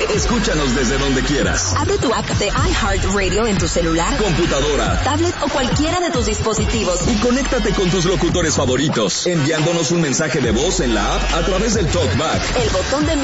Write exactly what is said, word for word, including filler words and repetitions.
Escúchanos desde donde quieras. Abre tu app de iHeartRadio en tu celular, computadora, tablet o cualquiera de tus dispositivos y conéctate con tus locutores favoritos, enviándonos un mensaje de voz en la app a través del TalkBack. El botón de